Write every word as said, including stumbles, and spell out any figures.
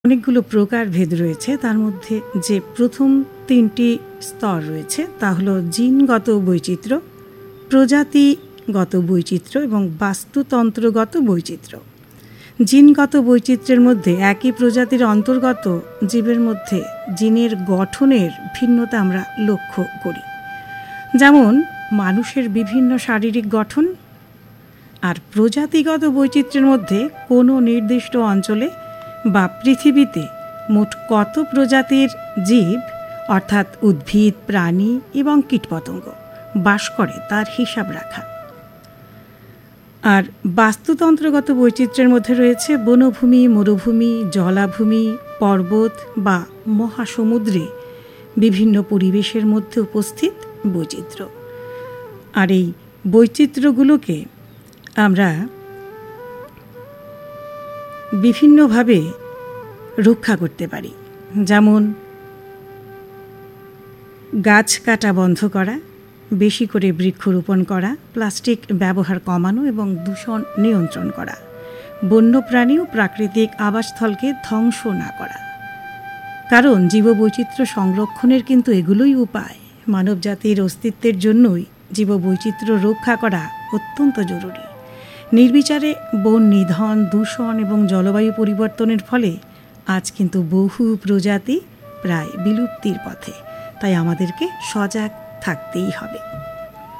অনেকগুলো প্রকারভেদ রয়েছে। তার মধ্যে যে প্রথম তিনটি স্তর রয়েছে তা হলো জিনগত বৈচিত্র্য, প্রজাতিগত বৈচিত্র্য এবং বাস্তুতন্ত্রগত বৈচিত্র্য। জিনগত বৈচিত্র্যের মধ্যে একই প্রজাতির অন্তর্গত জীবের মধ্যে জিনের গঠনের ভিন্নতা আমরা লক্ষ্য করি। যেমন মানুষের বিভিন্ন শারীরিক গঠন। আর প্রজাতিগত বৈচিত্র্যের মধ্যে কোনো নির্দিষ্ট অঞ্চলে বা পৃথিবীতে মোট কত প্রজাতির জীব অর্থাৎ উদ্ভিদ, প্রাণী এবং কীটপতঙ্গ বাস করে তার হিসাব রাখা। আর বাস্তুতন্ত্রগত বৈচিত্র্যের মধ্যে রয়েছে বনভূমি, মরুভূমি, জলাভূমি, পর্বত বা মহাসমুদ্রে বিভিন্ন পরিবেশের মধ্যে উপস্থিত বৈচিত্র্য। আর এই বৈচিত্র্যগুলোকে আমরা বিভিন্নভাবে রক্ষা করতে পারি। যেমন গাছ কাটা বন্ধ করা, বেশি করে বৃক্ষরোপণ করা, প্লাস্টিক ব্যবহার কমানো এবং দূষণ নিয়ন্ত্রণ করা, বন্যপ্রাণী ও প্রাকৃতিক আবাসস্থলকে ধ্বংস না করা। কারণ জীববৈচিত্র্য সংরক্ষণের কিন্তু এগুলোই উপায়। মানবজাতির অস্তিত্বের জন্যই জীববৈচিত্র্য রক্ষা করা অত্যন্ত জরুরি। নির্বিচারে বন নিধন, দূষণ এবং জলবায়ু পরিবর্তনের ফলে আজ কিন্তু বহু প্রজাতি প্রায় বিলুপ্তির পথে। তাই আমাদেরকে সজাগ থাকতেই হবে।